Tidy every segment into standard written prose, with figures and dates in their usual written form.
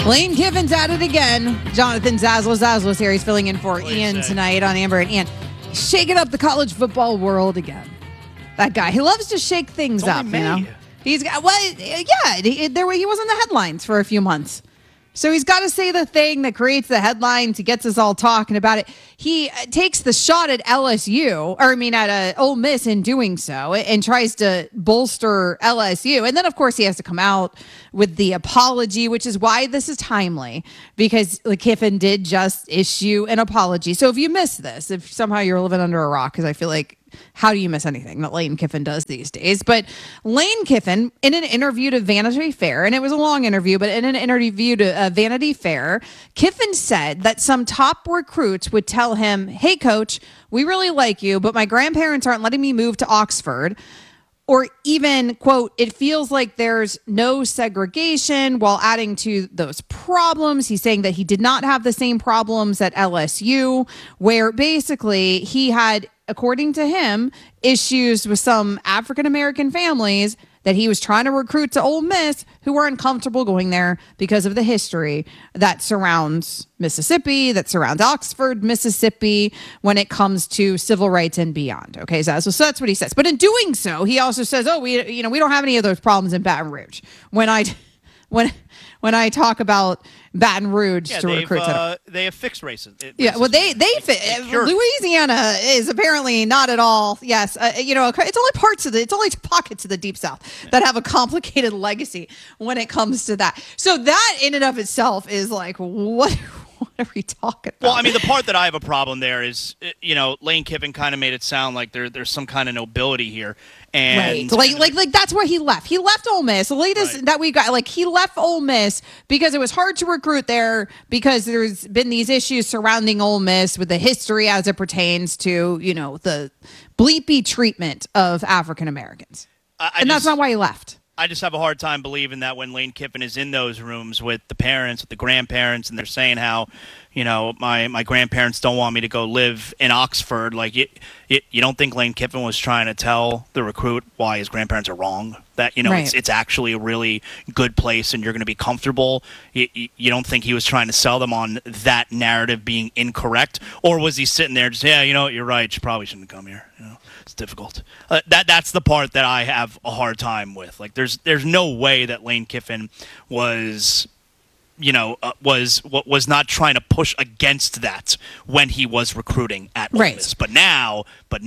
Lane Kiffin's at it again. Jonathan Zaslow here. He's filling in for Ian tonight on Amber and Ian. Shaking up the college football world again. That guy. He loves to shake things up, you know. He's got, he was in the headlines for a few months. So he's got to say the thing that creates the headlines. He gets us all talking about it. He takes the shot at at Ole Miss in doing so and tries to bolster LSU. And then, of course, he has to come out with the apology, which is why this is timely, because Kiffin did just issue an apology. So if you missed this, if somehow you're living under a rock, because I feel like, how do you miss anything that Lane Kiffin does these days? But Lane Kiffin, in an interview to Vanity Fair, and it was a long interview, but in an interview to Vanity Fair, Kiffin said that some top recruits would tell him, hey, coach, we really like you, but my grandparents aren't letting me move to Oxford. Or even, quote, it feels like there's no segregation, while adding to those problems. He's saying that he did not have the same problems at LSU, where basically he had, according to him, issues with some African-American families that he was trying to recruit to Ole Miss who weren't comfortable going there because of the history that surrounds Mississippi, that surrounds Oxford, Mississippi, when it comes to civil rights and beyond. Okay, so that's what he says. But in doing so, he also says, we don't have any of those problems in Baton Rouge. When I talk about Baton Rouge to recruit them. They have fixed racism. Louisiana is apparently not at all. Yes, it's only pockets of the Deep South that have a complicated legacy when it comes to that. So that in and of itself is like, what are we talking about? Well, I mean, the part that I have a problem there is, Lane Kiffin kind of made it sound like there's some kind of nobility here. And right. Like that's where he left. He left Ole Miss. The latest that we got, he left Ole Miss because it was hard to recruit there because there's been these issues surrounding Ole Miss with the history as it pertains to, the bleepy treatment of African Americans. That's not why he left. I just have a hard time believing that when Lane Kiffin is in those rooms with the parents, with the grandparents, and they're saying how, my grandparents don't want me to go live in Oxford. Like, you don't think Lane Kiffin was trying to tell the recruit why his grandparents are wrong? That, right. it's actually a really good place and you're going to be comfortable. You don't think he was trying to sell them on that narrative being incorrect? Or was he sitting there just, you're right, you probably shouldn't come here, It's difficult. That's the part that I have a hard time with. Like, there's no way that Lane Kiffin was not trying to push against that when he was recruiting at Ole Miss. But now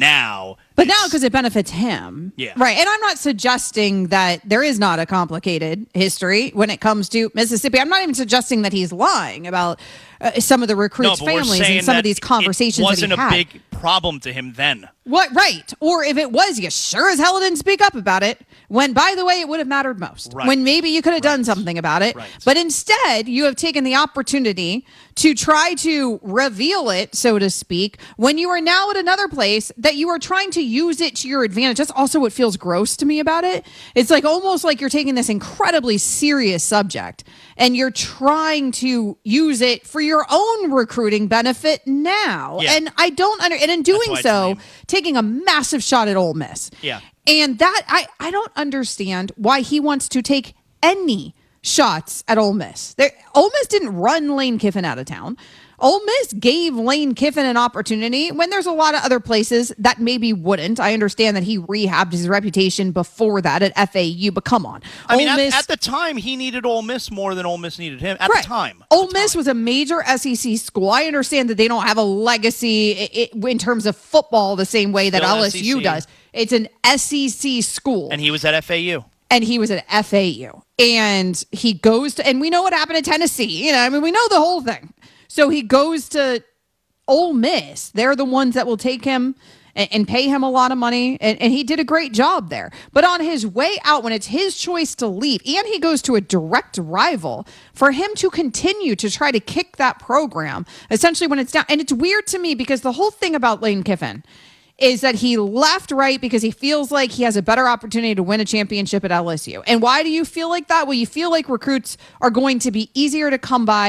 because it benefits him. Yeah. Right. And I'm not suggesting that there is not a complicated history when it comes to Mississippi. I'm not even suggesting that he's lying about some of the recruits' families and some of these conversations that he had. It wasn't a big problem to him then. What? Right. Or if it was, you sure as hell didn't speak up about it when, by the way, it would have mattered most. Right. When maybe you could have done something about it. Right. But instead, you have taken the opportunity to try to reveal it, so to speak, when you are now at another place that you are trying to use it to your advantage. That's also what feels gross to me about it. It's like almost like you're taking this incredibly serious subject and you're trying to use it for your own recruiting benefit now. Yeah. And I don't and in doing so, taking a massive shot at Ole Miss. Yeah. And that I don't understand why he wants to take any shots at Ole Miss. Ole Miss didn't run Lane Kiffin out of town. Ole Miss gave Lane Kiffin an opportunity when there's a lot of other places that maybe wouldn't. I understand that he rehabbed his reputation before that at FAU, but come on. At the time, he needed Ole Miss more than Ole Miss needed him. At the time. Ole Miss was a major SEC school. I understand that they don't have a legacy in terms of football the same way that LSU does. It's an SEC school. And he was at FAU. And he was at FAU. And he goes to, and we know what happened at Tennessee. We know the whole thing. So he goes to Ole Miss. They're the ones that will take him and pay him a lot of money. And he did a great job there. But on his way out, when it's his choice to leave, and he goes to a direct rival, for him to continue to try to kick that program, essentially when it's down. And it's weird to me because the whole thing about Lane Kiffin is that he left because he feels like he has a better opportunity to win a championship at LSU. And why do you feel like that? Well, you feel like recruits are going to be easier to come by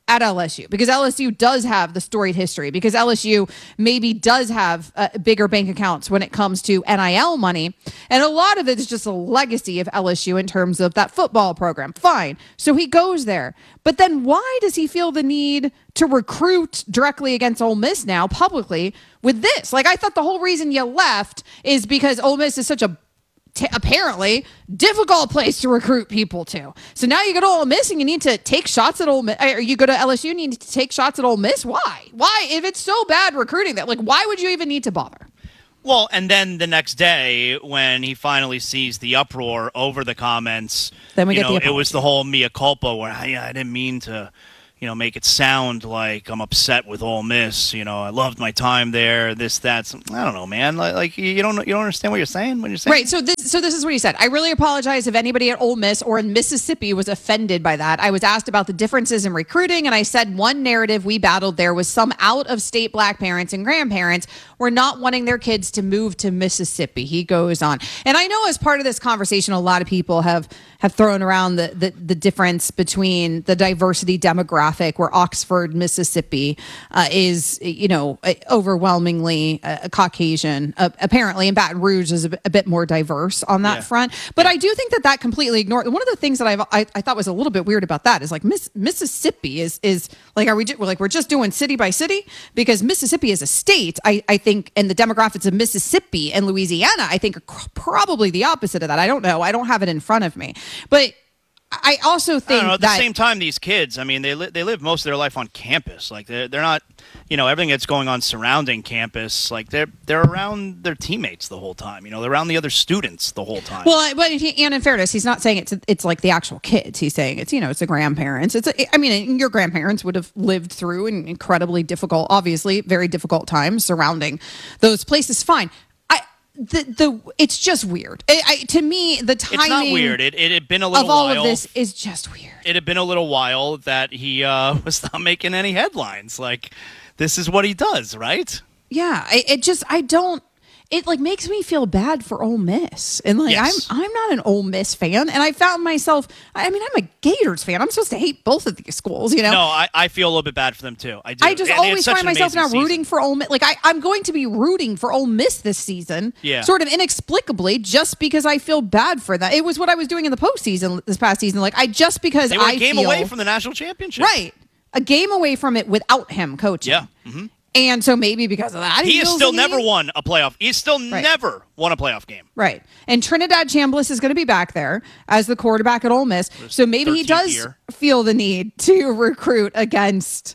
at LSU, because LSU does have the storied history, because LSU maybe does have bigger bank accounts when it comes to NIL money. And a lot of it is just a legacy of LSU in terms of that football program. Fine. So he goes there. But then why does he feel the need to recruit directly against Ole Miss now publicly with this? Like, I thought the whole reason you left is because Ole Miss is such a apparently difficult place to recruit people to. So now you go to Ole Miss and you need to take shots at Ole Miss, or you go to LSU and you need to take shots at Ole Miss. Why? If it's so bad recruiting that, like, why would you even need to bother? Well, and then the next day when he finally sees the uproar over the comments, then we get the apology. It was the whole mea culpa where I didn't mean to, make it sound like I'm upset with Ole Miss. I loved my time there. This, that. So, I don't know, man. Like you don't understand what you're saying when you're saying. Right. So this is what he said. I really apologize if anybody at Ole Miss or in Mississippi was offended by that. I was asked about the differences in recruiting, and I said one narrative we battled there was some out-of-state black parents and grandparents were not wanting their kids to move to Mississippi. He goes on, and I know as part of this conversation, a lot of people have thrown around the difference between the diversity demographic, where Oxford, Mississippi is, overwhelmingly Caucasian. Apparently, and Baton Rouge is a bit more diverse on that front. But I do think that completely ignored. One of the things that I thought was a little bit weird about that is like Mississippi is like, we're just doing city by city, because Mississippi is a state. I think, and the demographics of Mississippi and Louisiana, I think, are probably the opposite of that. I don't know. I don't have it in front of me, but I also think at the same time, these kids, I mean, they live most of their life on campus. Like they're not, everything that's going on surrounding campus. Like they're around their teammates the whole time. They're around the other students the whole time. Well, but and in fairness, he's not saying it's like the actual kids. He's saying it's the grandparents. Your grandparents would have lived through an incredibly difficult, obviously very difficult times surrounding those places. Fine. It's just weird. To me, the timing. It's not weird. It had been a little while. Of all of this is just weird. It had been a little while that he was not making any headlines. Like, this is what he does, right? Yeah. It like makes me feel bad for Ole Miss, and like yes. I'm not an Ole Miss fan, and I found myself. I'm a Gators fan. I'm supposed to hate both of these schools, No, I feel a little bit bad for them too. I do. I just always find myself now rooting for Ole Miss. Like I'm going to be rooting for Ole Miss this season, sort of inexplicably, just because I feel bad for them. It was what I was doing in the postseason this past season. Like they were a game away from the national championship, right? A game away from it without him coaching. Yeah. Mm-hmm. And so maybe because of that, he has still never won a playoff. He's still never won a playoff game. Right. And Trinidad Chambliss is going to be back there as the quarterback at Ole Miss. So maybe he does feel the need to recruit against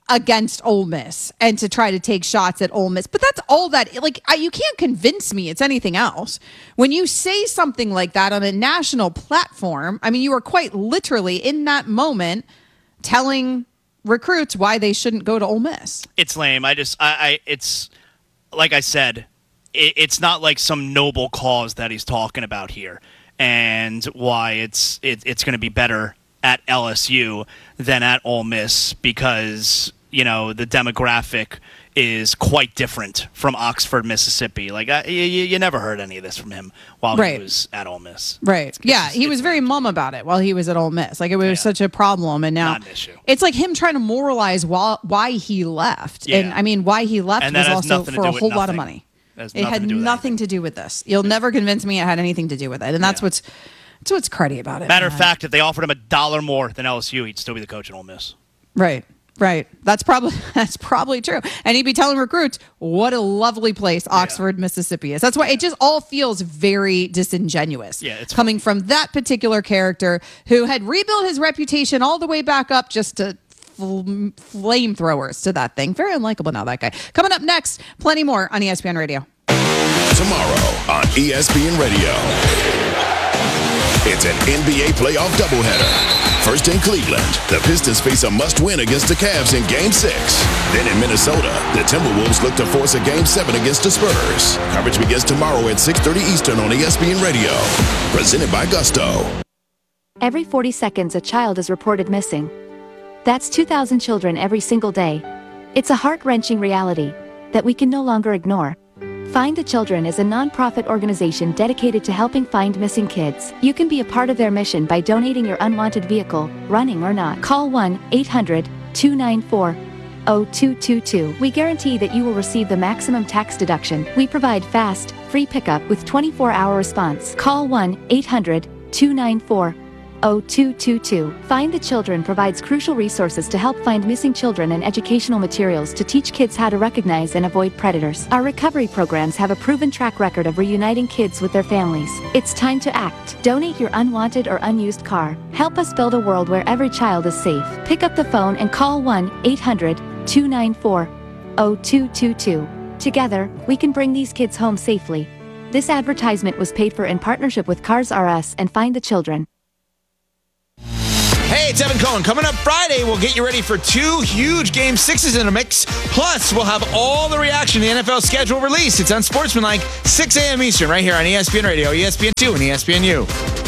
Ole Miss and to try to take shots at Ole Miss. But that's all that, you can't convince me it's anything else. When you say something like that on a national platform, you are quite literally in that moment telling recruits why they shouldn't go to Ole Miss. It's lame. It's like I said, it's not like some noble cause that he's talking about here, and why it's going to be better at LSU than at Ole Miss, because the demographic is quite different from Oxford, Mississippi. Like you never heard any of this from him while he was at Ole Miss. Right. He was very mum about it while he was at Ole Miss. Like it was such a problem, and now not an issue. It's like him trying to moralize why he left. Yeah. And why he left was also for a whole lot of money. It had nothing to do with this. You'll never convince me it had anything to do with it, and that's what's cruddy about it. Matter of fact, if they offered him $1 more than LSU, he'd still be the coach at Ole Miss. Right. That's probably true. And he'd be telling recruits what a lovely place Oxford, Mississippi is. That's why it just all feels very disingenuous. Yeah, it's coming from that particular character who had rebuilt his reputation all the way back up just to flamethrowers to that thing. Very unlikable now, that guy. Coming up next, plenty more on ESPN Radio. Tomorrow on ESPN Radio, it's an NBA playoff doubleheader. First in Cleveland, the Pistons face a must-win against the Cavs in Game 6. Then in Minnesota, the Timberwolves look to force a Game 7 against the Spurs. Coverage begins tomorrow at 6:30 Eastern on ESPN Radio. Presented by Gusto. Every 40 seconds, a child is reported missing. That's 2,000 children every single day. It's a heart-wrenching reality that we can no longer ignore. Find the Children is a non-profit organization dedicated to helping find missing kids. You can be a part of their mission by donating your unwanted vehicle, running or not. Call 1-800 800-294-0222. We guarantee that you will receive the maximum tax deduction. We provide fast, free pickup with 24-hour response. Call 1-800-294-0222. Find the Children provides crucial resources to help find missing children and educational materials to teach kids how to recognize and avoid predators. Our recovery programs have a proven track record of reuniting kids with their families. It's time to act. Donate your unwanted or unused car. Help us build a world where every child is safe. Pick up the phone and call 1-800-294-0222. Together, we can bring these kids home safely. This advertisement was paid for in partnership with Cars R Us and Find the Children. Hey, it's Evan Cohen. Coming up Friday, we'll get you ready for 2 huge Game 6s in a mix. Plus, we'll have all the reaction to the NFL schedule release. It's Unsportsmanlike, 6 a.m. Eastern, right here on ESPN Radio, ESPN2, and ESPNU.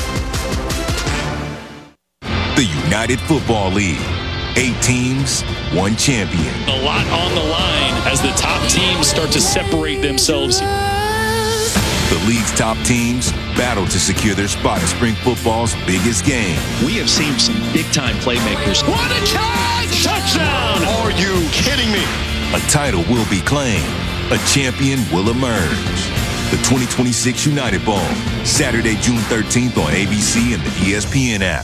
The United Football League. 8 teams, 1 champion. A lot on the line as the top teams start to separate themselves. The league's top teams battle to secure their spot at spring football's biggest game. We have seen some big-time playmakers. What a catch! Touchdown! Are you kidding me? A title will be claimed. A champion will emerge. The 2026 United Bowl, Saturday, June 13th on ABC and the ESPN app.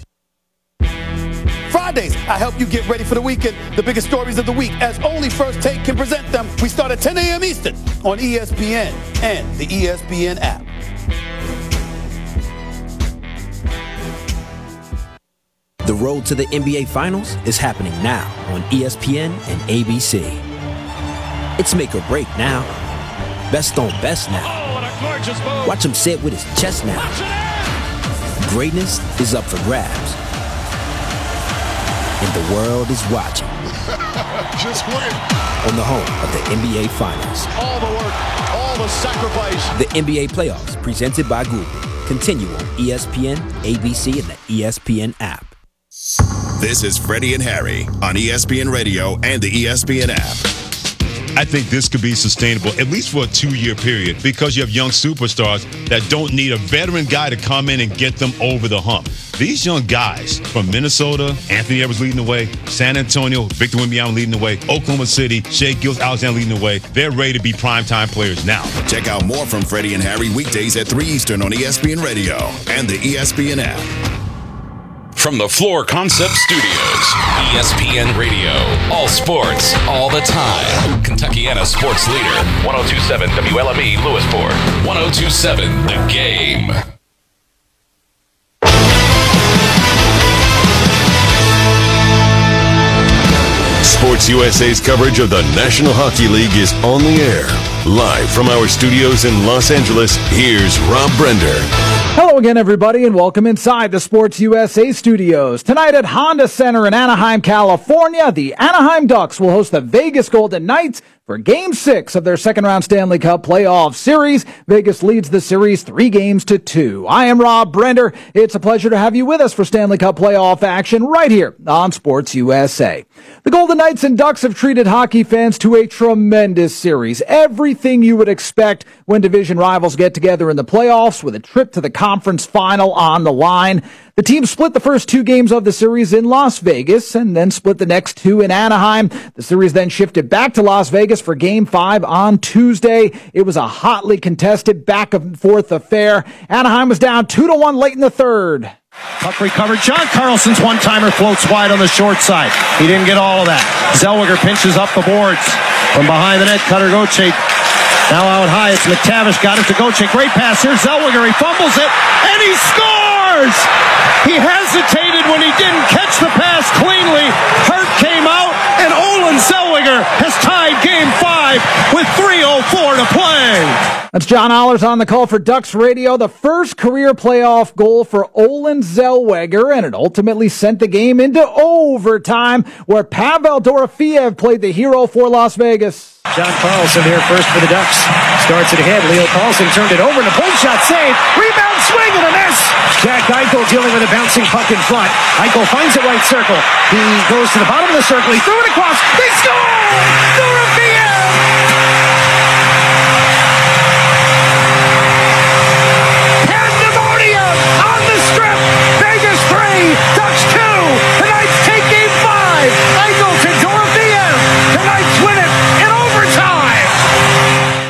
Fridays, I help you get ready for the weekend. The biggest stories of the week, as only First Take can present them. We start at 10 a.m. Eastern on ESPN and the ESPN app. The road to the NBA Finals is happening now on ESPN and ABC. It's make or break now. Best on best now. Watch him sit with his chest now. Greatness is up for grabs. And the world is watching. Just win. On the home of the NBA Finals. All the work, all the sacrifice. The NBA Playoffs, presented by Google. Continue on ESPN, ABC, and the ESPN app. This is Freddie and Harry on ESPN Radio and the ESPN app. I think this could be sustainable, at least for a 2-year period, because you have young superstars that don't need a veteran guy to come in and get them over the hump. These young guys from Minnesota, Anthony Edwards leading the way, San Antonio, Victor Wembanyama leading the way, Oklahoma City, Shai Gilgeous-Alexander leading the way. They're ready to be primetime players now. Check out more from Freddie and Harry weekdays at 3 Eastern on ESPN Radio and the ESPN app. From the Floor Concept Studios, ESPN Radio. All sports, all the time. Kentuckiana sports leader. 102.7 WLME Lewisport. 102.7 The Game. Sports USA's coverage of the National Hockey League is on the air. Live from our studios in Los Angeles, here's Rob Brender. Hello again, everybody, and welcome inside the Sports USA studios. Tonight at Honda Center in Anaheim, California, the Anaheim Ducks will host the Vegas Golden Knights for Game 6 of their second-round Stanley Cup playoff series. Vegas leads the series 3-2. I am Rob Brender. It's a pleasure to have you with us for Stanley Cup playoff action right here on Sports USA. The Golden Knights and Ducks have treated hockey fans to a tremendous series. Everything you would expect when division rivals get together in the playoffs, with a trip to the conference final on the line. The team split the first 2 games of the series in Las Vegas and then split the next 2 in Anaheim. The series then shifted back to Las Vegas for Game 5 on Tuesday. It was a hotly contested back-and-forth affair. Anaheim was down 2-1 late in the third. Puck recovered. John Carlson's one-timer floats wide on the short side. He didn't get all of that. Zellweger pinches up the boards. From behind the net, Cutter Gauthier now out high. It's McTavish. Got it to Gauthier. Great pass here. Zellweger. He fumbles it, and he scores! He hesitated when he didn't catch the pass cleanly. Hurt came out, and Olin Zellweger has tied Game 5 with 3:04 to play. That's John Ollers on the call for Ducks Radio. The first career playoff goal for Olin Zellweger, and it ultimately sent the game into overtime, where Pavel Dorofeev played the hero for Las Vegas. John Carlson here first for the Ducks. Starts it ahead. Leo Carlson turned it over, and a pull shot save. Rebound swing and a miss. Jack Eichel dealing with a bouncing puck in front. Eichel finds the right circle. He goes to the bottom of the circle. He threw it across. They score! Dorofeev! Pandemonium on the strip. Vegas 3, Ducks 2. The Knights take Game 5. Eichel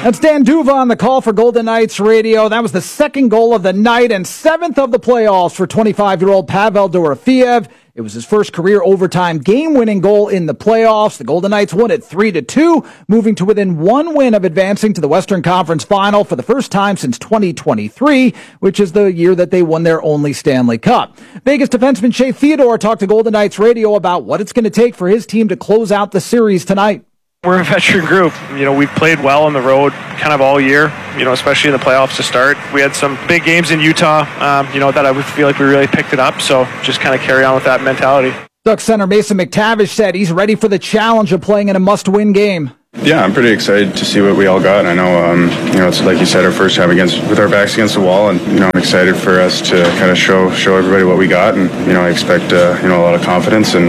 That's Dan Duva on the call for Golden Knights Radio. That was the second goal of the night and 7th of the playoffs for 25-year-old Pavel Dorofeev. It was his first career overtime game-winning goal in the playoffs. The Golden Knights won it 3-2, moving to within one win of advancing to the Western Conference Final for the first time since 2023, which is the year that they won their only Stanley Cup. Vegas defenseman Shea Theodore talked to Golden Knights Radio about what it's going to take for his team to close out the series tonight. We're a veteran group. We've played well on the road kind of all year, especially in the playoffs to start. We had some big games in Utah, that I would feel like we really picked it up. So just kind of carry on with that mentality. Ducks center Mason McTavish said he's ready for the challenge of playing in a must-win game. Yeah, I'm pretty excited to see what we all got. I know, it's like you said, our first time with our backs against the wall, and I'm excited for us to kind of show everybody what we got, and I expect a lot of confidence and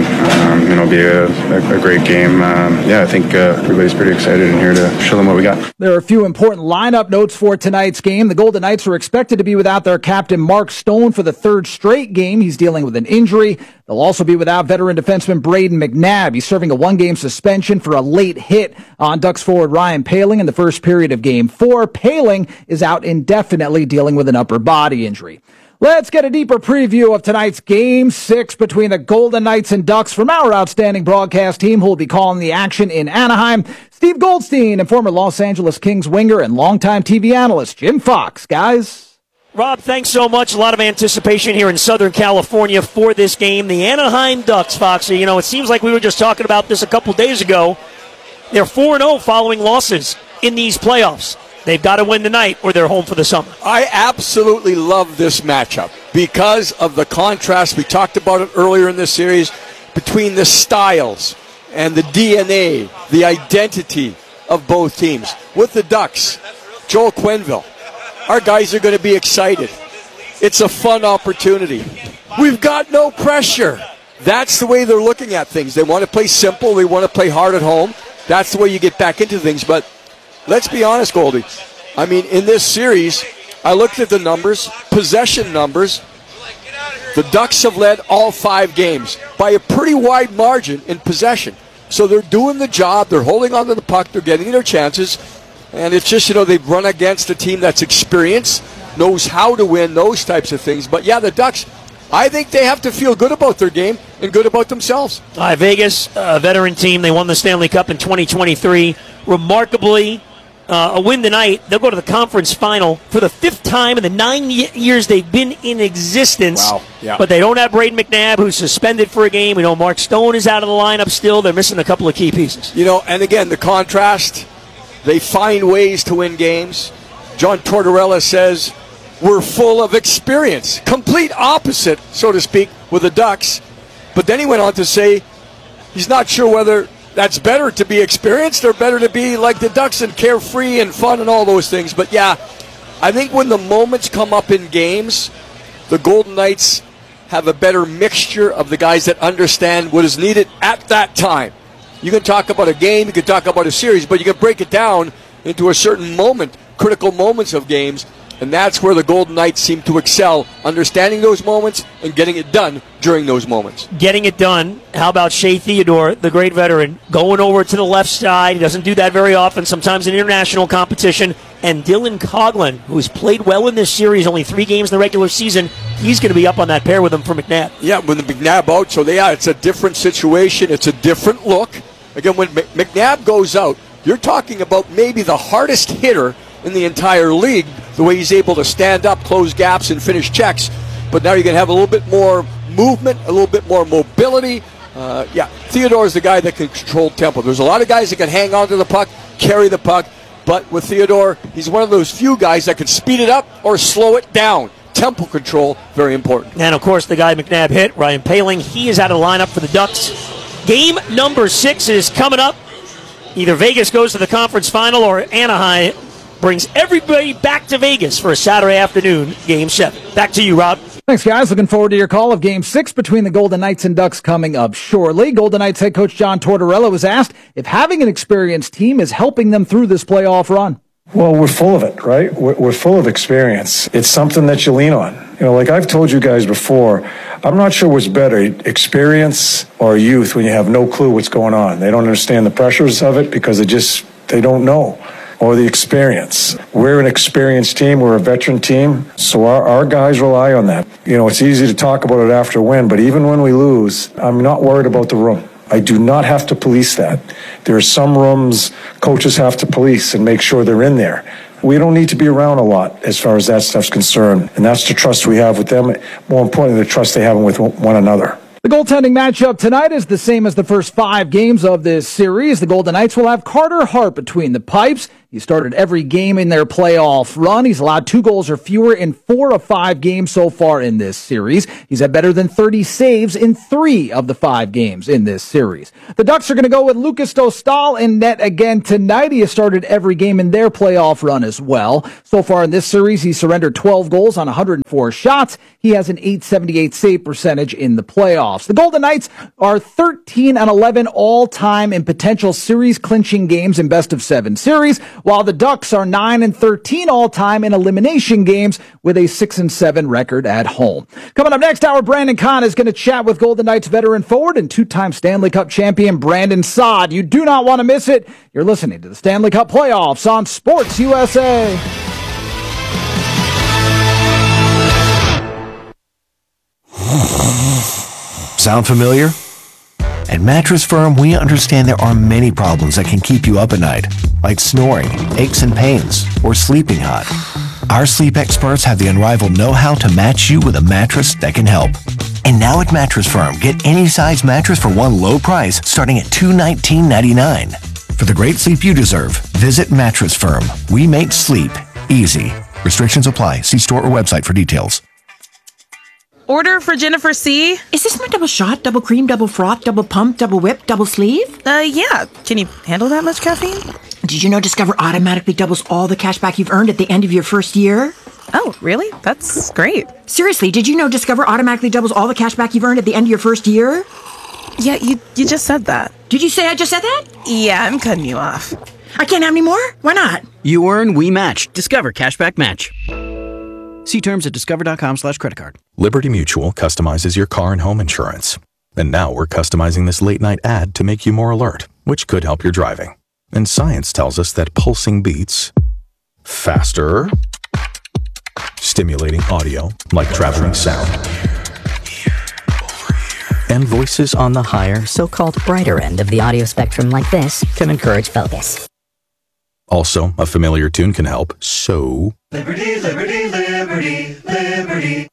be a great game. I think everybody's pretty excited in here to show them what we got. There are a few important lineup notes for tonight's game. The Golden Knights are expected to be without their captain Mark Stone for the third straight game. He's dealing with an injury. They'll also be without veteran defenseman Braden McNabb. He's serving a one-game suspension for a late hit on Ducks forward Ryan Poehling in the first period of Game 4. Poehling is out indefinitely dealing with an upper body injury. Let's get a deeper preview of tonight's Game 6 between the Golden Knights and Ducks from our outstanding broadcast team who will be calling the action in Anaheim. Steve Goldstein and former Los Angeles Kings winger and longtime TV analyst Jim Fox. Guys. Rob, thanks so much. A lot of anticipation here in Southern California for this game. The Anaheim Ducks, Foxy, it seems like we were just talking about this a couple days ago. They're 4-0 following losses in these playoffs. They've got to win tonight or they're home for the summer. I absolutely love this matchup because of the contrast. We talked about it earlier in this series between the styles and the DNA, the identity of both teams. With the Ducks, Joel Quenneville, our guys are going to be excited. It's a fun opportunity. We've got no pressure. That's the way they're looking at things. They want to play simple. They want to play hard at home. That's the way you get back into things. But let's be honest, Goldie. In this series, I looked at the numbers, possession numbers. The Ducks have led all 5 games by a pretty wide margin in possession. So they're doing the job. They're holding on to the puck. They're getting their chances. And it's just, they've run against a team that's experienced, knows how to win, those types of things. But, yeah, the Ducks, I think they have to feel good about their game and good about themselves. Vegas, a veteran team. They won the Stanley Cup in 2023. Remarkably, a win tonight. They'll go to the conference final for the 5th time in the 9 years they've been in existence. Wow. Yeah. But they don't have Braden McNabb, who's suspended for a game. We know Mark Stone is out of the lineup still. They're missing a couple of key pieces. And again, the contrast, they find ways to win games. John Tortorella says, we're full of experience. Complete opposite, so to speak, with the Ducks. But then he went on to say he's not sure whether that's better to be experienced or better to be like the Ducks and carefree and fun and all those things. But yeah, I think when the moments come up in games, the Golden Knights have a better mixture of the guys that understand what is needed at that time. You can talk about a game, you can talk about a series, but you can break it down into a certain moment, critical moments of games. And that's where the Golden Knights seem to excel, understanding those moments and getting it done during those moments. Getting it done. How about Shea Theodore, the great veteran, going over to the left side? He doesn't do that very often, sometimes in international competition. And Dylan Coghlan, who's played well in this series, only 3 games in the regular season, he's going to be up on that pair with him for McNabb. Yeah, with the McNabb out, so it's a different situation. It's a different look. Again, when McNabb goes out, you're talking about maybe the hardest hitter in the entire league, the way he's able to stand up, close gaps, and finish checks. But now you're going to have a little bit more movement, a little bit more mobility. Theodore's the guy that can control tempo. There's a lot of guys that can hang on to the puck, carry the puck, but with Theodore, he's one of those few guys that can speed it up or slow it down. Tempo control, very important. And, of course, the guy McNabb hit, Ryan Poehling, he is out of the lineup for the Ducks. Game number 6 is coming up. Either Vegas goes to the conference final or Anaheim brings everybody back to Vegas for a Saturday afternoon, Game 7. Back to you, Rob. Thanks, guys. Looking forward to your call of Game 6 between the Golden Knights and Ducks coming up shortly. Golden Knights head coach John Tortorella was asked if having an experienced team is helping them through this playoff run. Well, we're full of it, right? We're full of experience. It's something that you lean on. Like I've told you guys before, I'm not sure what's better, experience or youth when you have no clue what's going on. They don't understand the pressures of it because they don't know. or the experience. We're an experienced team. We're a veteran team. So our guys rely on that. It's easy to talk about it after a win, but even when we lose, I'm not worried about the room. I do not have to police that. There are some rooms coaches have to police and make sure they're in there. We don't need to be around a lot as far as that stuff's concerned. And that's the trust we have with them. More importantly, the trust they have with one another. The goaltending matchup tonight is the same as the first 5 games of this series. The Golden Knights will have Carter Hart between the pipes. He started every game in their playoff run. He's allowed 2 goals or fewer in 4 of 5 games so far in this series. He's had better than 30 saves in 3 of the 5 games in this series. The Ducks are going to go with Lucas Dostal in net again tonight. He has started every game in their playoff run as well. So far in this series, he surrendered 12 goals on 104 shots. He has an .878 save percentage in the playoffs. The Golden Knights are 13-11 all-time in potential series-clinching games in best-of-7 series, while the Ducks are 9-13 all-time in elimination games with a 6-7 record at home. Coming up next hour, Brandon Kahn is going to chat with Golden Knights veteran forward and 2-time Stanley Cup champion Brandon Saad. You do not want to miss it. You're listening to the Stanley Cup Playoffs on Sports USA. Sound familiar? At Mattress Firm, we understand there are many problems that can keep you up at night, like snoring, aches and pains, or sleeping hot. Our sleep experts have the unrivaled know-how to match you with a mattress that can help. And now at Mattress Firm, get any size mattress for one low price starting at $219.99. For the great sleep you deserve, visit Mattress Firm. We make sleep easy. Restrictions apply. See store or website for details. Order for Jennifer C. Is this my double shot, double cream, double froth, double pump, double whip, double sleeve? Yeah. Can you handle that much caffeine? Did you know Discover automatically doubles all the cash back you've earned at the end of your first year? Oh, really? That's great. Seriously, did you know Discover automatically doubles all the cash back you've earned at the end of your first year? Yeah, you just said that. Did you say I just said that? Yeah, I'm cutting you off. I can't have any more? Why not? You earn, we match. Discover Cashback Match. See terms at discover.com/creditcard. Liberty Mutual customizes your car and home insurance. And now we're customizing this late night ad to make you more alert, which could help your driving. And science tells us that pulsing beats faster, stimulating audio like traveling sound, and voices on the higher, so-called brighter end of the audio spectrum like this can encourage focus. Also, a familiar tune can help, so... Liberty, liberty, liberty, liberty.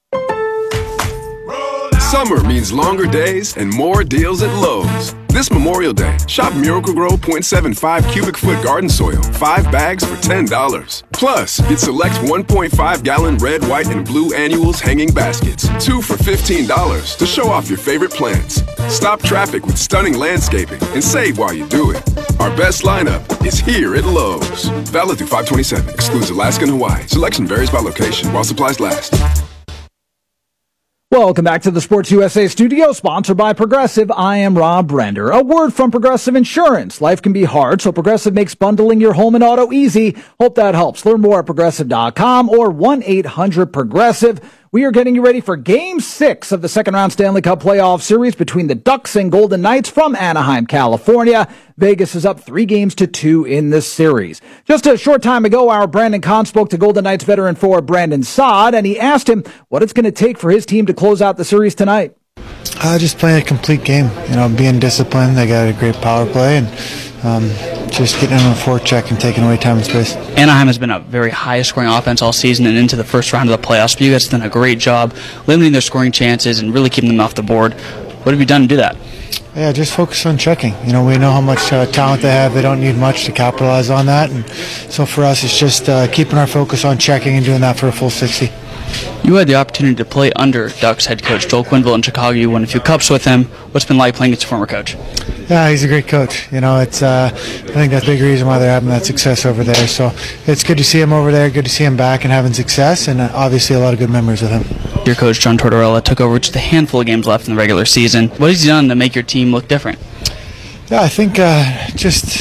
Summer means longer days and more deals at Lowe's. This Memorial Day, shop Miracle-Gro 0.75 cubic foot garden soil, 5 bags for $10. Plus, get select 1.5-gallon red, white, and blue annuals hanging baskets, 2 for $15 to show off your favorite plants. Stop traffic with stunning landscaping and save while you do it. Our best lineup is here at Lowe's. Valid through 5/27. Excludes Alaska and Hawaii. Selection varies by location while supplies last. Welcome back to the Sports USA studio, sponsored by Progressive. I am Rob Brender. A word from Progressive Insurance. Life can be hard, so Progressive makes bundling your home and auto easy. Hope that helps. Learn more at Progressive.com or 1-800-PROGRESSIVE. We are getting you ready for Game 6 of the second-round Stanley Cup playoff series between the Ducks and Golden Knights from Anaheim, California. Vegas is up 3-2 in this series. Just a short time ago, our Brandon Kahn spoke to Golden Knights veteran forward Brandon Saad, and he asked him what it's going to take for his team to close out the series tonight. Just playing a complete game, being disciplined. They got a great power play, and just getting on the forecheck and taking away time and space. Anaheim has been a very high-scoring offense all season and into the first round of the playoffs, but you guys have done a great job limiting their scoring chances and really keeping them off the board. What have you done to do that? Yeah, just focus on checking. We know how much talent they have. They don't need much to capitalize on that, and so for us, it's just keeping our focus on checking and doing that for a full 60. You had the opportunity to play under Ducks head coach Joel Quenneville in Chicago. You won a few cups with him. What's it been like playing against your former coach? Yeah, he's a great coach. It's I think that's a big reason why they're having that success over there. So it's good to see him over there, good to see him back and having success, and obviously a lot of good memories with him. Your coach, John Tortorella, took over just a handful of games left in the regular season. What has he done to make your team look different? Yeah, I think just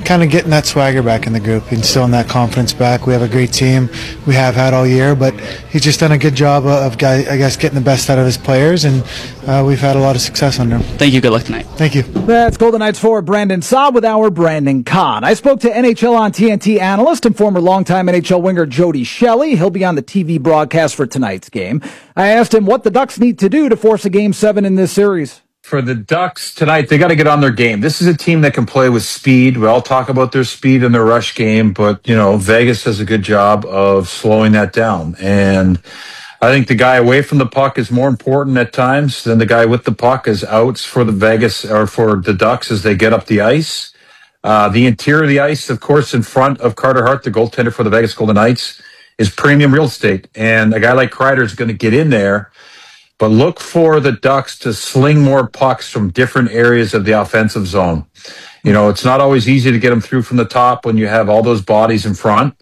kind of getting that swagger back in the group, instilling that confidence back. We have a great team. We have had all year, but he's just done a good job of, I guess, getting the best out of his players, and we've had a lot of success under him. Thank you. Good luck tonight. Thank you. That's Golden Knights forward Brandon Saab with our Brandon Kahn. I spoke to NHL on TNT analyst and former longtime NHL winger Jody Shelley. He'll be on the TV broadcast for tonight's game. I asked him what the Ducks need to do to force a Game 7 in this series. For the Ducks tonight, they got to get on their game. This is a team that can play with speed. We all talk about their speed and their rush game, but, Vegas does a good job of slowing that down. And I think the guy away from the puck is more important at times than the guy with the puck as outs for the Vegas or for the Ducks as they get up the ice. The interior of the ice, of course, in front of Carter Hart, the goaltender for the Vegas Golden Knights, is premium real estate. And a guy like Kreider is going to get in there. But look for the Ducks to sling more pucks from different areas of the offensive zone. It's not always easy to get them through from the top when you have all those bodies in front.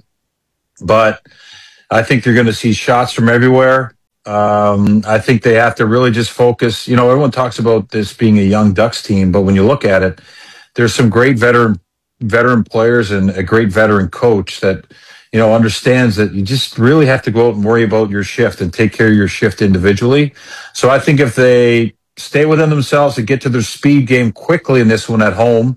But I think you're going to see shots from everywhere. I think they have to really just focus. Everyone talks about this being a young Ducks team, but when you look at it, there's some great veteran players and a great veteran coach that understands that you just really have to go out and worry about your shift and take care of your shift individually. So I think if they stay within themselves and get to their speed game quickly in this one at home,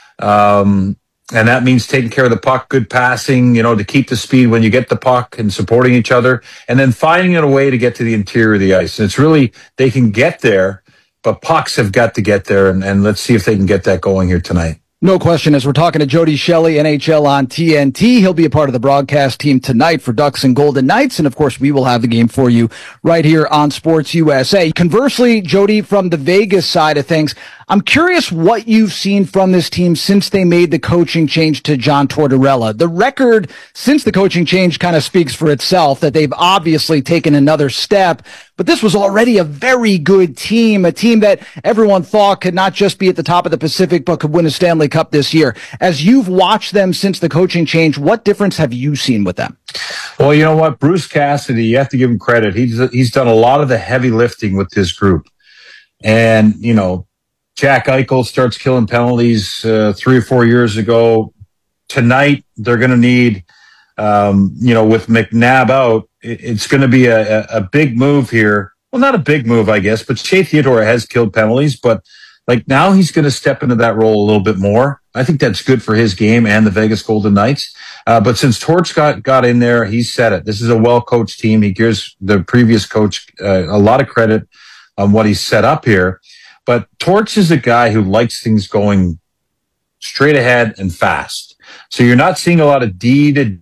and that means taking care of the puck, good passing, to keep the speed when you get the puck and supporting each other, and then finding a way to get to the interior of the ice. And it's really, they can get there, but pucks have got to get there, and let's see if they can get that going here tonight. No question, as we're talking to Jody Shelley, NHL on TNT. He'll be a part of the broadcast team tonight for Ducks and Golden Knights. And, of course, we will have the game for you right here on Sports USA. Conversely, Jody, from the Vegas side of things, I'm curious what you've seen from this team since they made the coaching change to John Tortorella. The record since the coaching change kind of speaks for itself, that they've obviously taken another step. But this was already a very good team, a team that everyone thought could not just be at the top of the Pacific, but could win a Stanley Cup this year. As you've watched them since the coaching change, what difference have you seen with them? Well, you know what? Bruce Cassidy, you have to give him credit. He's done a lot of the heavy lifting with this group. And, Jack Eichel starts killing penalties 3 or 4 years ago. Tonight, they're going to need, with McNabb out, it's going to be a big move here. Well, not a big move, I guess, but Shea Theodore has killed penalties, but now he's going to step into that role a little bit more. I think that's good for his game and the Vegas Golden Knights. But since Torch got in there, he said it. This is a well-coached team. He gives the previous coach a lot of credit on what he's set up here. But Torch is a guy who likes things going straight ahead and fast. So you're not seeing a lot of D to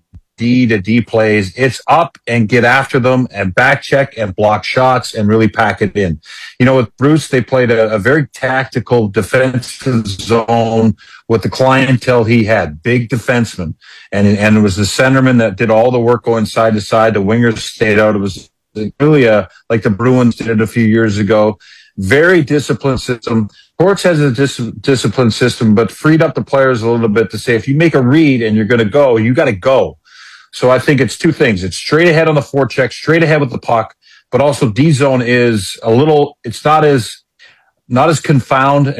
D plays. It's up and get after them and back check and block shots and really pack it in. With Bruce, they played a very tactical defensive zone with the clientele he had, big defensemen. And it was the centerman that did all the work going side to side. The wingers stayed out. It was really like the Bruins did it a few years ago. Very disciplined system. Torch has a disciplined system, but freed up the players a little bit to say, if you make a read and you're going to go, you got to go. So I think it's two things. It's straight ahead on the forecheck, straight ahead with the puck, but also D zone is it's not as confined.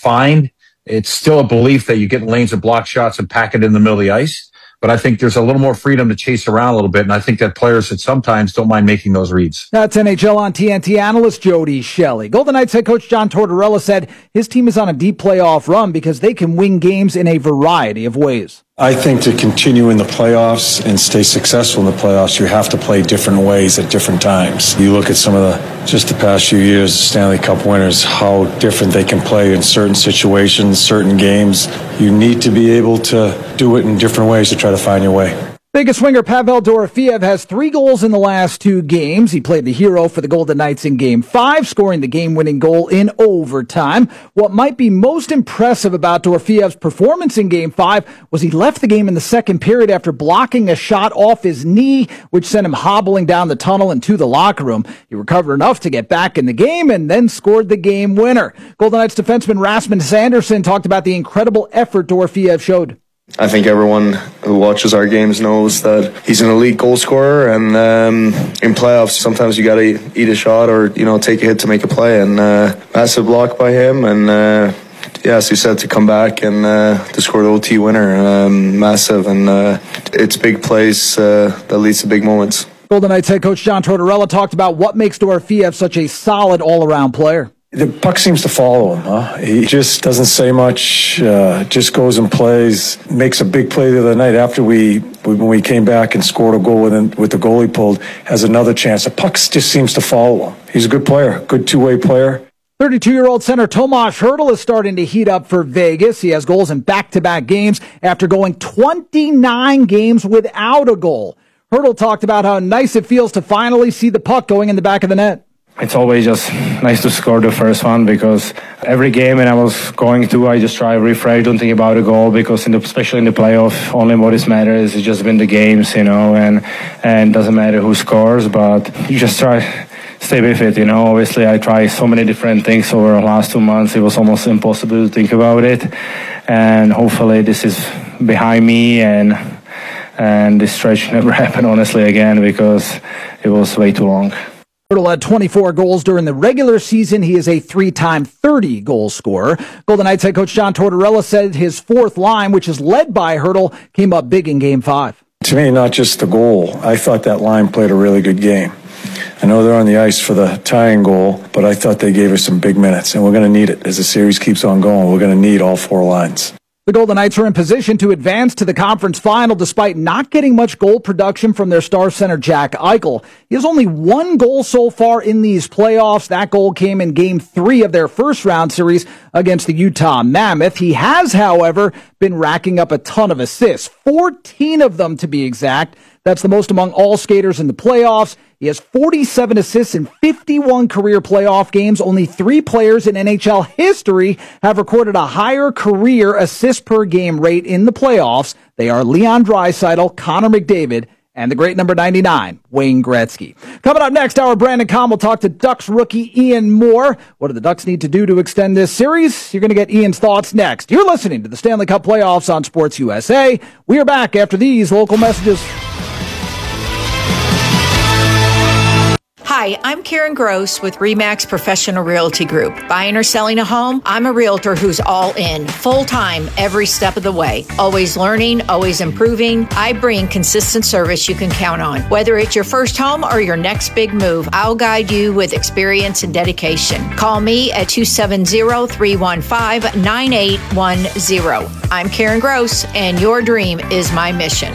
It's still a belief that you get lanes of block shots and pack it in the middle of the ice. But I think there's a little more freedom to chase around a little bit, and I think that players that sometimes don't mind making those reads. That's NHL on TNT analyst Jody Shelley. Golden Knights head coach John Tortorella said his team is on a deep playoff run because they can win games in a variety of ways. I think to continue in the playoffs and stay successful in the playoffs, you have to play different ways at different times. You look at some of the past few years, Stanley Cup winners, how different they can play in certain situations, certain games. You need to be able to do it in different ways to try to find your way. Vegas winger Pavel Dorofeev has 3 goals in the last 2 games. He played the hero for the Golden Knights in Game 5, scoring the game-winning goal in overtime. What might be most impressive about Dorofeev's performance in Game 5 was he left the game in the second period after blocking a shot off his knee, which sent him hobbling down the tunnel and to the locker room. He recovered enough to get back in the game and then scored the game winner. Golden Knights defenseman Rasmus Andersson talked about the incredible effort Dorofeev showed. I think everyone who watches our games knows that he's an elite goal scorer, and in playoffs sometimes you got to eat a shot or take a hit to make a play, and massive block by him, and as you said, to come back and to score the OT winner, massive, and it's big plays that leads to big moments. Golden Knights head coach John Tortorella talked about what makes Dorofeev such a solid all-around player. The puck seems to follow him, huh? He just doesn't say much, just goes and plays, makes a big play the other night after when we came back and scored a goal with the goalie pulled, has another chance. The puck just seems to follow him. He's a good player, good two-way player. 32-year-old center Tomas Hertl is starting to heat up for Vegas. He has goals in back-to-back games after going 29 games without a goal. Hertl talked about how nice it feels to finally see the puck going in the back of the net. It's always just nice to score the first one, because every game when I was going to, I just try to refresh, don't think about a goal, because especially in the playoff, only what is matters is just win the games, and doesn't matter who scores, but you just try stay with it, Obviously, I tried so many different things over the last 2 months. It was almost impossible to think about it, and hopefully this is behind me, and this stretch never happened, honestly, again, because it was way too long. Hertl had 24 goals during the regular season. He is a 3-time 30-goal scorer. Golden Knights head coach John Tortorella said his fourth line, which is led by Hertl, came up big in Game 5. To me, not just the goal. I thought that line played a really good game. I know they're on the ice for the tying goal, but I thought they gave us some big minutes, and we're going to need it. As the series keeps on going, we're going to need all four lines. The Golden Knights are in position to advance to the conference final despite not getting much goal production from their star center Jack Eichel. He has only one goal so far in these playoffs. That goal came in Game 3 of their first round series against the Utah Mammoth. He has, however, been racking up a ton of assists, 14 of them to be exact. That's the most among all skaters in the playoffs. He has 47 assists in 51 career playoff games. Only 3 players in NHL history have recorded a higher career assist per game rate in the playoffs. They are Leon Draisaitl, Connor McDavid, and the great number 99, Wayne Gretzky. Coming up next hour, Brandon Kahn will talk to Ducks rookie Ian Moore. What do the Ducks need to do to extend this series? You're going to get Ian's thoughts next. You're listening to the Stanley Cup Playoffs on Sports USA. We are back after these local messages. Hi, I'm Karen Gross with RE/MAX Professional Realty Group. Buying or selling a home? I'm a realtor who's all in, full-time, every step of the way. Always learning, always improving. I bring consistent service you can count on. Whether it's your first home or your next big move, I'll guide you with experience and dedication. Call me at 270-315-9810. I'm Karen Gross, and your dream is my mission.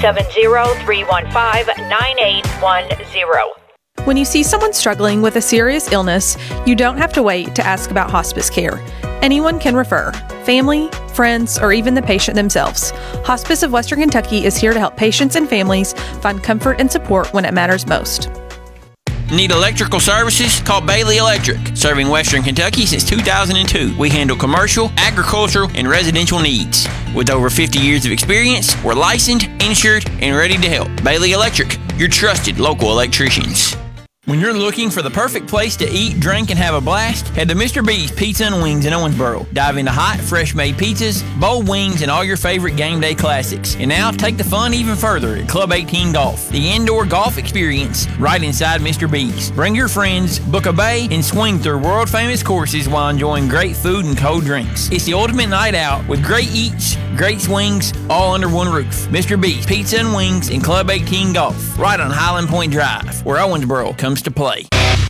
270-315-9810. When you see someone struggling with a serious illness, you don't have to wait to ask about hospice care. Anyone can refer. Family, friends, or even the patient themselves. Hospice of Western Kentucky is here to help patients and families find comfort and support when it matters most. Need electrical services? Call Bailey Electric. Serving Western Kentucky since 2002. We handle commercial, agricultural, and residential needs. With over 50 years of experience, we're licensed, insured, and ready to help. Bailey Electric, your trusted local electricians. When you're looking for the perfect place to eat, drink, and have a blast, head to Mr. B's Pizza and Wings in Owensboro. Dive into hot, fresh-made pizzas, bold wings, and all your favorite game day classics. And now, take the fun even further at Club 18 Golf, the indoor golf experience right inside Mr. B's. Bring your friends, book a bay, and swing through world-famous courses while enjoying great food and cold drinks. It's the ultimate night out with great eats, great swings, all under one roof. Mr. B's Pizza and Wings in Club 18 Golf, right on Highland Point Drive, where Owensboro comes to play.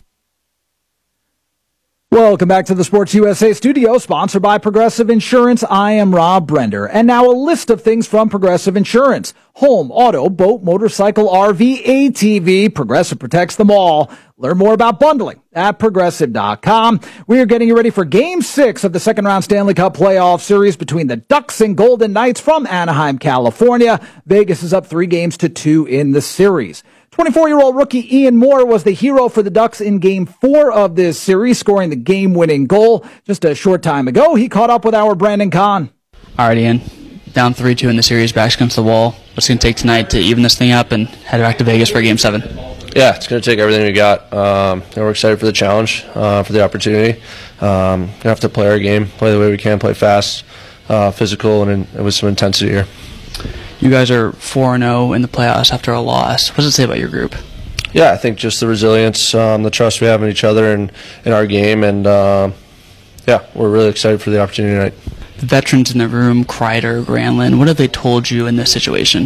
Welcome back to the Sports USA studio, sponsored by Progressive Insurance. I am Rob Brender. And now a list of things from Progressive Insurance. Home, auto, boat, motorcycle, RV, ATV. Progressive protects them all. Learn more about bundling at Progressive.com. We are getting you ready for Game 6 of the second round Stanley Cup playoff series between the Ducks and Golden Knights from Anaheim, California. Vegas is up 3-2 in the series. 24-year-old rookie Ian Moore was the hero for the Ducks in Game 4 of this series, scoring the game-winning goal. Just a short time ago, he caught up with our Brandon Kahn. All right, Ian. Down 3-2 in the series, backs against the wall. What's it going to take tonight to even this thing up and head back to Vegas for Game 7? Yeah, it's going to take everything we got. We're excited for the challenge, for the opportunity. Going to have to play our game, play the way we can, play fast, physical, and with some intensity here. You guys are 4-0 in the playoffs after a loss. What does it say about your group? Yeah, I think just the resilience, the trust we have in each other and in our game, and Yeah, we're really excited for the opportunity tonight. The veterans in the room, Kreider, Granlund, what have they told you in this situation?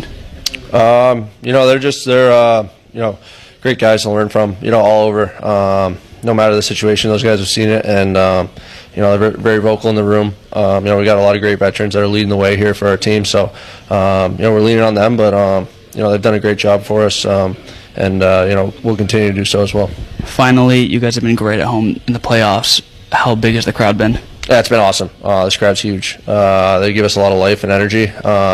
They're great guys to learn from, all over. No matter the situation, those guys have seen it, and they're very vocal in the room. We got a lot of great veterans that are leading the way here for our team, so we're leaning on them, but they've done a great job for us, and we'll continue to do so as well. Finally, you guys have been great at home in the playoffs. How big has the crowd been? Yeah, it's been awesome. This crowd's huge. They give us a lot of life and energy.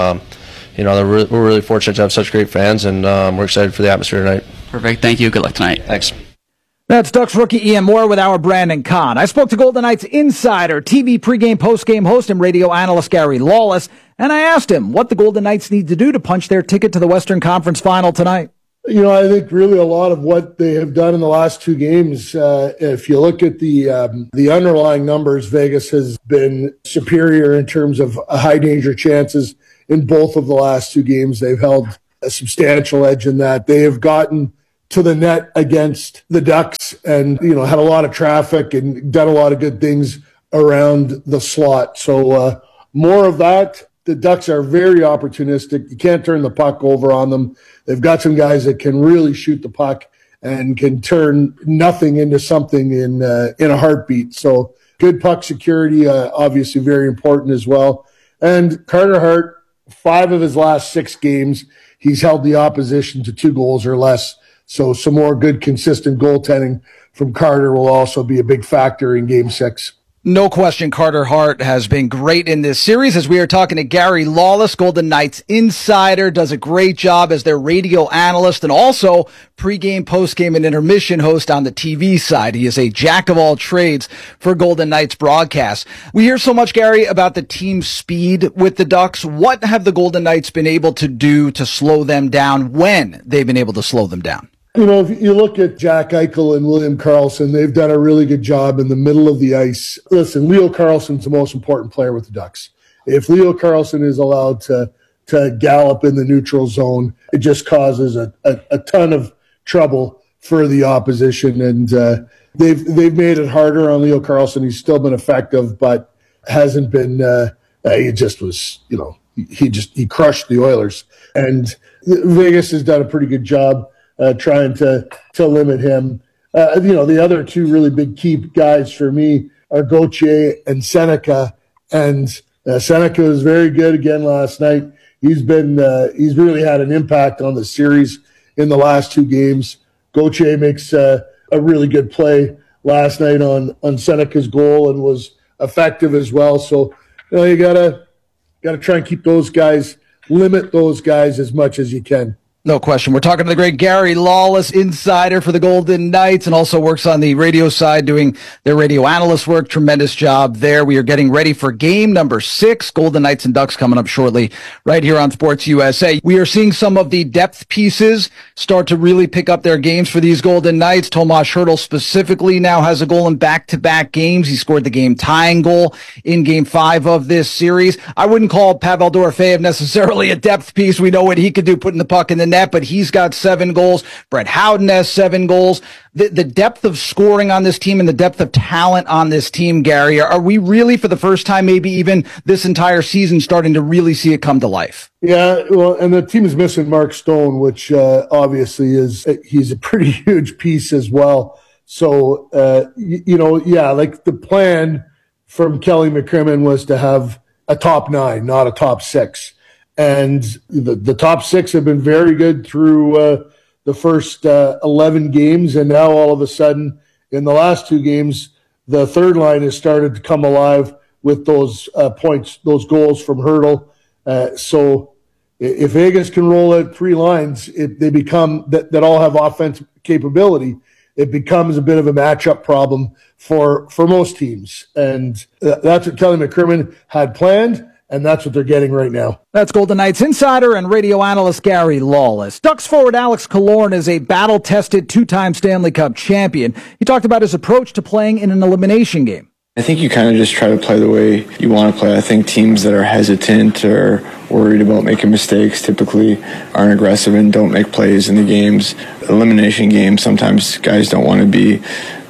We're really fortunate to have such great fans, and we're excited for the atmosphere tonight. Perfect. Thank you. Good luck tonight. Thanks. That's Ducks rookie Ian Moore with our Brandon Kahn. I spoke to Golden Knights insider, TV pregame, postgame host, and radio analyst Gary Lawless, and I asked him what the Golden Knights need to do to punch their ticket to the Western Conference Final tonight. I think really a lot of what they have done in the last two games, if you look at the underlying numbers, Vegas has been superior in terms of high danger chances in both of the last two games. They've held a substantial edge in that. They have gotten to the net against the Ducks and, had a lot of traffic and done a lot of good things around the slot. So more of that. The Ducks are very opportunistic. You can't turn the puck over on them. They've got some guys that can really shoot the puck and can turn nothing into something in a heartbeat. So good puck security, obviously very important as well. And Carter Hart, 5 of his last 6 games, he's held the opposition to 2 goals or less. So some more good, consistent goaltending from Carter will also be a big factor in Game 6. No question, Carter Hart has been great in this series. As we are talking to Gary Lawless, Golden Knights insider, does a great job as their radio analyst and also pregame, postgame, and intermission host on the TV side. He is a jack of all trades for Golden Knights broadcast. We hear so much, Gary, about the team speed with the Ducks. What have the Golden Knights been able to do to slow them down when they've been able to slow them down? If you look at Jack Eichel and William Karlsson, they've done a really good job in the middle of the ice. Listen, Leo Carlsson's the most important player with the Ducks. If Leo Carlsson is allowed to gallop in the neutral zone, it just causes a ton of trouble for the opposition. And they've made it harder on Leo Carlsson. He's still been effective, but hasn't been. He just was, he crushed the Oilers. And Vegas has done a pretty good job trying to limit him. The other 2 really big key guys for me are Gauthier and Seneca. And Seneca was very good again last night. He's really had an impact on the series in the last 2 games. Gauthier makes a really good play last night on Seneca's goal and was effective as well. So you gotta try and keep those guys, limit those guys as much as you can. No question. We're talking to the great Gary Lawless, insider for the Golden Knights, and also works on the radio side doing their radio analyst work. Tremendous job there. We are getting ready for game number 6. Golden Knights and Ducks coming up shortly right here on Sports USA. We are seeing some of the depth pieces start to really pick up their games for these Golden Knights. Tomas Hertl specifically now has a goal in back-to-back games. He scored the game-tying goal in Game 5 of this series. I wouldn't call Pavel Dorofeyev necessarily a depth piece. We know what he could do putting the puck in the net, but he's got 7 goals. Brett Howden has 7 goals. The depth of scoring on this team and the depth of talent on this team, Gary, are we really for the first time, maybe even this entire season, starting to really see it come to life? Yeah, well, and the team is missing Mark Stone, which obviously he's a pretty huge piece as well. So, like the plan from Kelly McCrimmon was to have a top 9, not a top 6. And the top 6 have been very good through the first 11 games. And now all of a sudden, in the last 2 games, the third line has started to come alive with those points, those goals from Hertl. So if Vegas can roll out 3 lines, they become that all have offensive capability. It becomes a bit of a matchup problem for most teams. And that's what Kelly McCrimmon had planned. And that's what they're getting right now. That's Golden Knights insider and radio analyst Gary Lawless. Ducks forward Alex Killorn is a battle-tested 2-time Stanley Cup champion. He talked about his approach to playing in an elimination game. I think you kind of just try to play the way you want to play. I think teams that are hesitant or worried about making mistakes typically aren't aggressive and don't make plays in the games. Elimination games, sometimes guys don't want to be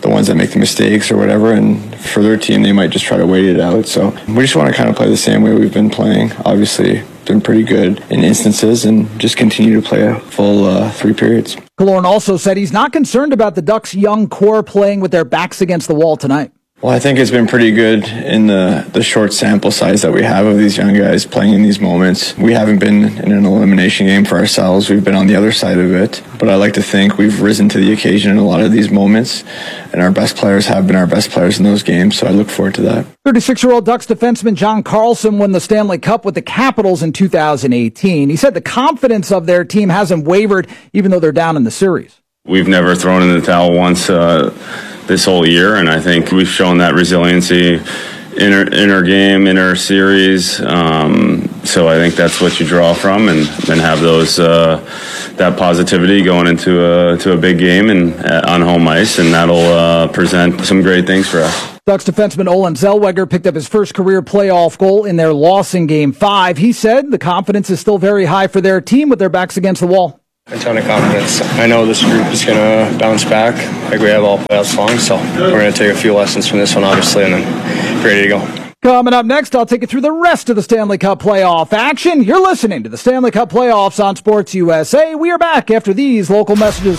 the ones that make the mistakes or whatever, and for their team, they might just try to wait it out. So we just want to kind of play the same way we've been playing. Obviously, been pretty good in instances, and just continue to play a full 3 periods. Killorn also said he's not concerned about the Ducks' young core playing with their backs against the wall tonight. Well, I think it's been pretty good in the short sample size that we have of these young guys playing in these moments. We haven't been in an elimination game for ourselves. We've been on the other side of it. But I like to think we've risen to the occasion in a lot of these moments, and our best players have been our best players in those games, so I look forward to that. 36-year-old Ducks defenseman John Carlson won the Stanley Cup with the Capitals in 2018. He said the confidence of their team hasn't wavered, even though they're down in the series. We've never thrown in the towel once this whole year, and I think we've shown that resiliency in our game, in our series. So I think that's what you draw from, and then have those that positivity going into a big game and on home ice, and that'll present some great things for us. Ducks defenseman Olin Zellweger picked up his first career playoff goal in their loss in Game 5. He said the confidence is still very high for their team with their backs against the wall. A ton of confidence. I know this group is going to bounce back like we have all playoffs long, so we're going to take a few lessons from this one, obviously, and then ready to go. Coming up next, I'll take you through the rest of the Stanley Cup playoff action. You're listening to the Stanley Cup playoffs on Sports USA. We are back after these local messages.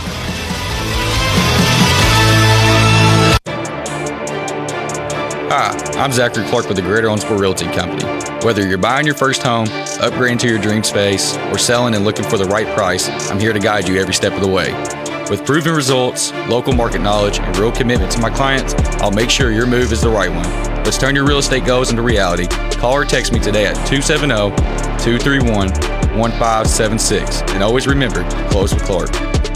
Hi, I'm Zachary Clark with the Greater Owensboro Realty Company. Whether you're buying your first home, upgrading to your dream space, or selling and looking for the right price, I'm here to guide you every step of the way. With proven results, local market knowledge, and real commitment to my clients, I'll make sure your move is the right one. Let's turn your real estate goals into reality. Call or text me today at 270-231-1576. And always remember, close with Clark.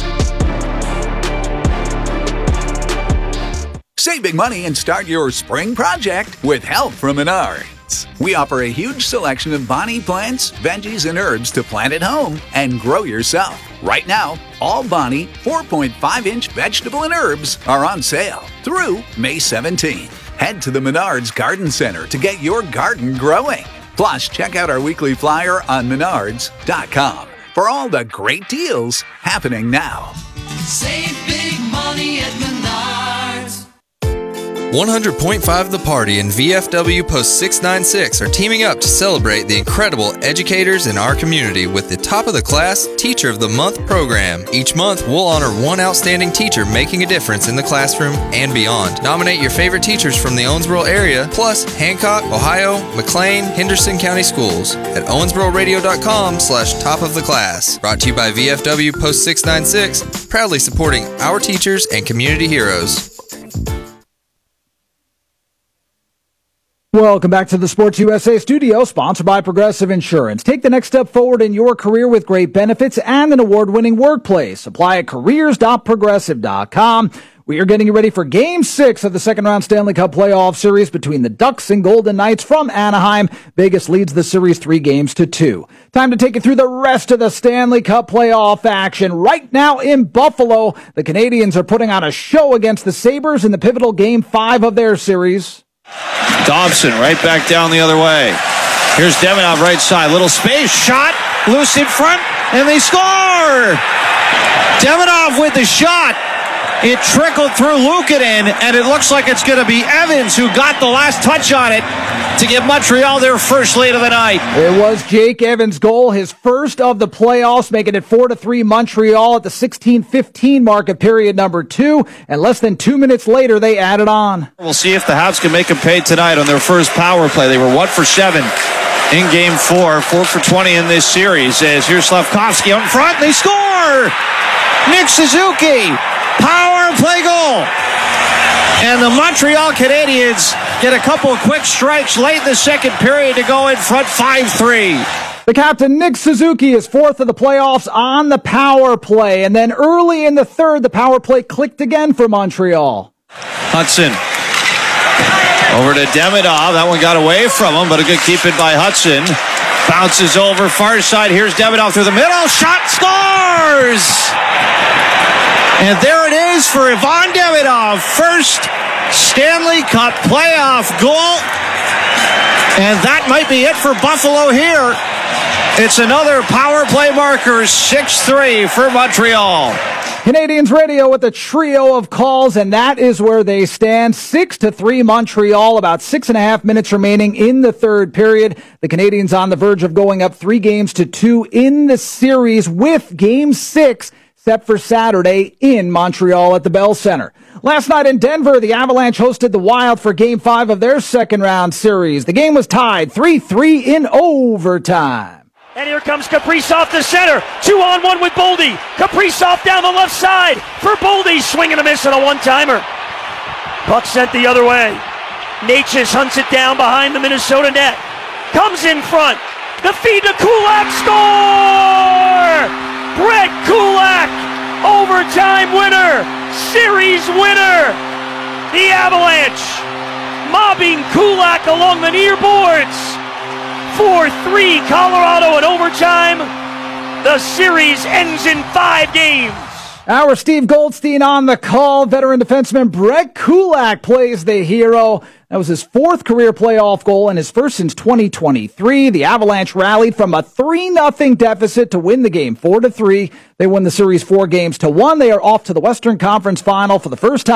Save big money and start your spring project with help from Menards. We offer a huge selection of Bonnie plants, veggies, and herbs to plant at home and grow yourself. Right now, all Bonnie 4.5-inch vegetable and herbs are on sale through May 17th. Head to the Menards Garden Center to get your garden growing. Plus, check out our weekly flyer on menards.com for all the great deals happening now. Save big money at Menards. 100.5 The Party and VFW Post 696 are teaming up to celebrate the incredible educators in our community with the Top of the Class Teacher of the Month program. Each month, we'll honor one outstanding teacher making a difference in the classroom and beyond. Nominate your favorite teachers from the Owensboro area, plus Hancock, Ohio, McLean, Henderson County Schools at owensbororadio.com/top of the class. Brought to you by VFW Post 696, proudly supporting our teachers and community heroes. Welcome back to the Sports USA studio, sponsored by Progressive Insurance. Take the next step forward in your career with great benefits and an award-winning workplace. Apply at careers.progressive.com. We are getting you ready for Game 6 of the second-round Stanley Cup playoff series between the Ducks and Golden Knights from Anaheim. Vegas leads the series 3-2. Time to take you through the rest of the Stanley Cup playoff action. Right now in Buffalo, the Canadians are putting on a show against the Sabres in the pivotal Game 5 of their series. Dobson right back down the other way. Here's Demidov right side. Little space. Shot. Loose in front. And they score! Demidov with the shot. It trickled through Luukkonen, and it looks like it's going to be Evans who got the last touch on it to give Montreal their first lead of the night. It was Jake Evans' goal, his first of the playoffs, making it 4-3 Montreal at the 16:15 mark of period number 2, and less than 2 minutes later, they added on. We'll see if the Habs can make them pay tonight on their first power play. They were 1 for 7 in Game 4, 4 for 20 in this series. As here's Slavkovsky out in front, and they score! Nick Suzuki! Power play goal. And the Montreal Canadiens get a couple of quick strikes late in the second period to go in front 5-3. The captain, Nick Suzuki, is fourth of the playoffs on the power play. And then early in the third, the power play clicked again for Montreal. Hudson over to Demidov. That one got away from him, but a good keep in by Hudson. Bounces over far side. Here's Demidov through the middle. Shot, scores! And there it is for Ivan Demidov. First Stanley Cup playoff goal. And that might be it for Buffalo here. It's another power play marker, 6-3 for Montreal. Canadians radio with a trio of calls, and that is where they stand. 6-3 Montreal, about 6.5 minutes remaining in the third period. The Canadians on the verge of going up 3-2 in the series, with Game 6 set for Saturday in Montreal at the Bell Center. Last night in Denver, the Avalanche hosted the Wild for Game 5 of their second round series. The game was tied 3-3 in overtime. And here comes Kaprizov to center. 2-on-1 with Boldy. Kaprizov down the left side for Boldy. Swing and a miss and a one-timer. Puck sent the other way. Natchez hunts it down behind the Minnesota net. Comes in front. The feed to Kulak. Score! Brett Kulak, overtime winner. Series winner. The Avalanche mobbing Kulak along the near boards. 4-3 Colorado in overtime. The series ends in 5 games. Our Steve Goldstein on the call. Veteran defenseman Brett Kulak plays the hero. That was his 4th career playoff goal and his first since 2023. The Avalanche rallied from a 3-0 deficit to win the game 4-3. They won the series 4-1. They are off to the Western Conference Final for the first time